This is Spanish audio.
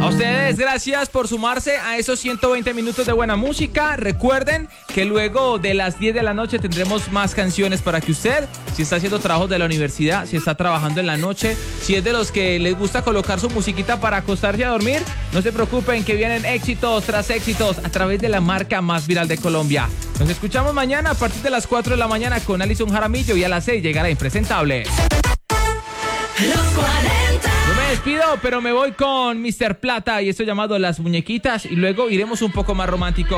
A ustedes, gracias por sumarse a esos 120 minutos de buena música. Recuerden que luego de las 10 de la noche tendremos más canciones para que usted, si está haciendo trabajos de la universidad, si está trabajando en la noche, si es de los que les gusta colocar su musiquita para acostarse a dormir, no se preocupen que vienen éxitos tras éxitos a través de la marca más viral de Colombia. Nos escuchamos mañana a partir de las 4 de la mañana con Alison Jaramillo y a las 6 llegará Impresentable. Los 40. Yo me despido, pero me voy con Mr. Plata y esto llamado Las Muñequitas y luego iremos un poco más romántico.